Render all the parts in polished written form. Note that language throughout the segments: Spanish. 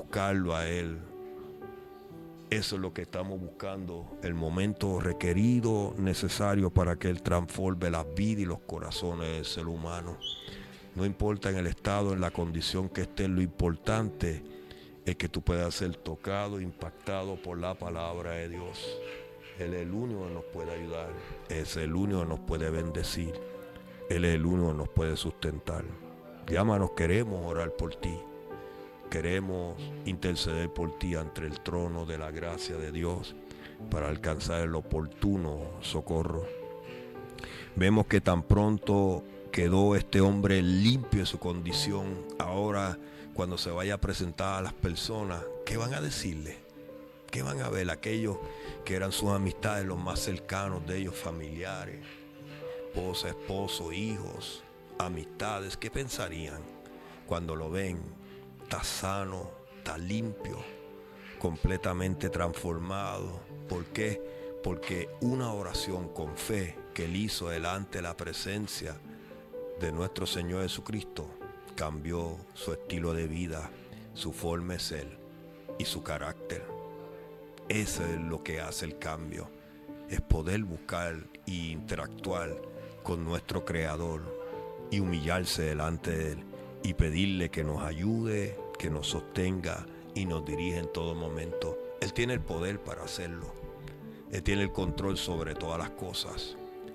buscarlo a Él. Eso es lo que estamos buscando, el momento requerido, necesario para que Él transforme la vida y los corazones del ser humano. No importa en el estado, en la condición que esté, lo importante es que tú puedas ser tocado, impactado por la palabra de Dios. Él es el único que nos puede ayudar, es el único que nos puede bendecir, Él es el único que nos puede sustentar. Llámanos, queremos orar por ti. Queremos interceder por ti ante el trono de la gracia de Dios para alcanzar el oportuno socorro. Vemos que tan pronto quedó este hombre limpio en su condición. Ahora, cuando se vaya a presentar a las personas, ¿qué van a decirle? ¿Qué van a ver aquellos que eran sus amistades, los más cercanos de ellos, familiares, esposa, esposo, hijos, amistades? ¿Qué pensarían cuando lo ven? Está sano, está limpio, completamente transformado. ¿Por qué? Porque una oración con fe que él hizo delante de la presencia de nuestro Señor Jesucristo cambió su estilo de vida, su forma de ser y su carácter. Eso es lo que hace el cambio, es poder buscar e interactuar con nuestro Creador y humillarse delante de Él y pedirle que nos ayude, que nos sostenga y nos dirija en todo momento. Él tiene el poder para hacerlo. Él tiene el control sobre todas las cosas.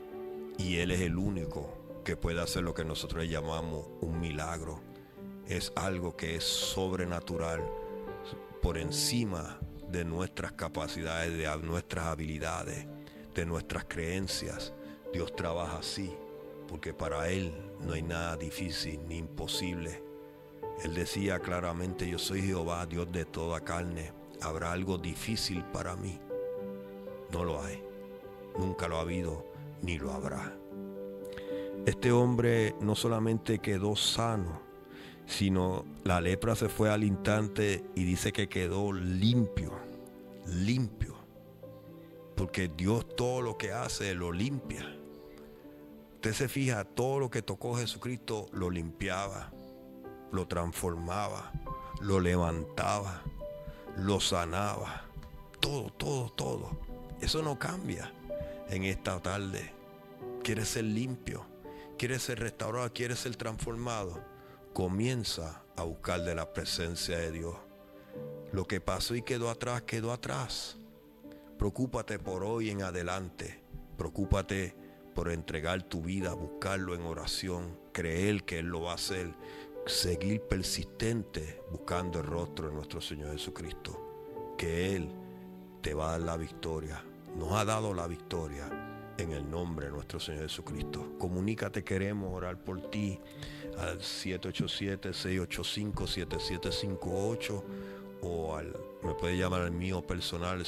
Y Él es el único que puede hacer lo que nosotros llamamos un milagro. Es algo que es sobrenatural, por encima de nuestras capacidades, de nuestras habilidades, de nuestras creencias. Dios trabaja así, porque para Él no hay nada difícil ni imposible. Él decía claramente: yo soy Jehová, Dios de toda carne. ¿Habrá algo difícil para mí? No lo hay. Nunca lo ha habido, ni lo habrá. Este hombre no solamente quedó sano, sino la lepra se fue al instante y dice que quedó limpio. Limpio. Porque Dios todo lo que hace lo limpia. Usted se fija, todo lo que tocó Jesucristo lo limpiaba, lo transformaba, lo levantaba, lo sanaba. Todo. Eso no cambia en esta tarde. ¿Quieres ser limpio? ¿Quieres ser restaurado? ¿Quieres ser transformado? Comienza a buscar de la presencia de Dios. Lo que pasó y quedó atrás, quedó atrás. Preocúpate por hoy en adelante. Preocúpate por entregar tu vida, buscarlo en oración, creer que Él lo va a hacer, seguir persistente buscando el rostro de nuestro Señor Jesucristo, que Él te va a dar la victoria. Nos ha dado la victoria en el nombre de nuestro Señor Jesucristo. Comunícate, queremos orar por ti al 787-685-7758 o me puede llamar al mío personal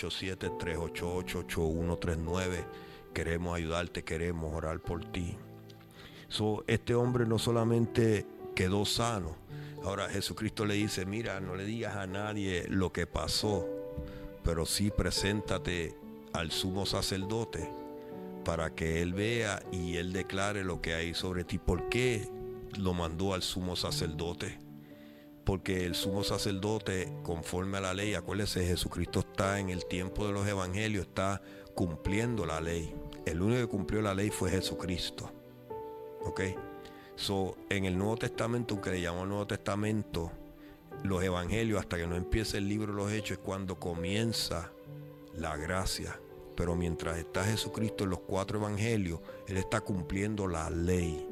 787-388-8139. Queremos ayudarte, queremos orar por ti. Este hombre no solamente quedó sano. Ahora Jesucristo le dice: mira, no le digas a nadie lo que pasó, pero sí preséntate al sumo sacerdote para que él vea y él declare lo que hay sobre ti. ¿Por qué lo mandó al sumo sacerdote? Porque el sumo sacerdote, conforme a la ley, acuérdese, Jesucristo está en el tiempo de los evangelios, está cumpliendo la ley. El único que cumplió la ley fue Jesucristo. ¿Ok? En el Nuevo Testamento, aunque le llamamos Nuevo Testamento, los evangelios, hasta que no empiece el libro de los Hechos, es cuando comienza la gracia. Pero mientras está Jesucristo en los 4 evangelios, Él está cumpliendo la ley.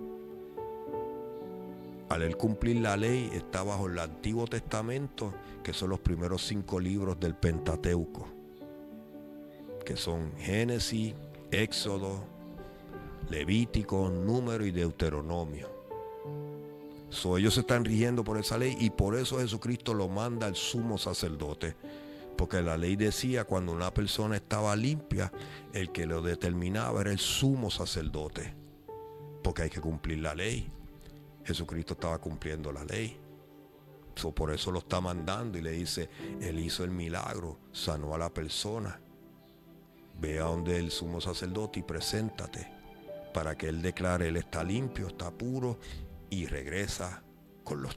Al Él cumplir la ley, está bajo el Antiguo Testamento, que son los primeros 5 libros del Pentateuco, que son Génesis, Éxodo, Levítico, Número y Deuteronomio. Ellos se están rigiendo por esa ley, y por eso Jesucristo lo manda al sumo sacerdote, porque la ley decía: cuando una persona estaba limpia, el que lo determinaba era el sumo sacerdote, porque hay que cumplir la ley. Jesucristo estaba cumpliendo la ley. Por eso lo está mandando y le dice: Él hizo el milagro, sanó a la persona. Ve a donde el sumo sacerdote y preséntate para que Él declare: Él está limpio, está puro, y regresa con los